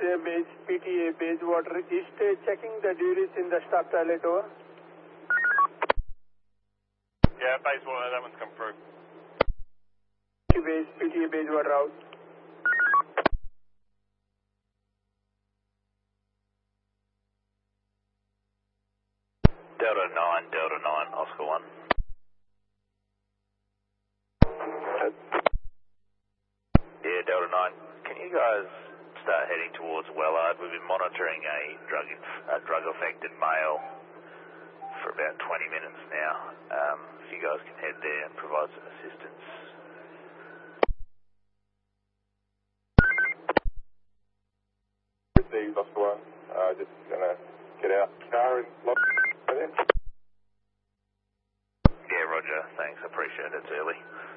Roger, base PTA, Bayswater East, checking the duties in the staff toilet, over. Yeah, Bayswater, that one's come through. Base PTA, Bayswater out. Delta 9, Oscar 1. Yeah, Delta 9, can you guys start heading towards Wellard? We've been monitoring a drug-affected male for about 20 minutes now. If you guys can head there and provide some assistance. Steve, Oscar 1, just gonna get out car and lock it in. Yeah, Roger, thanks, I appreciate it, it's early.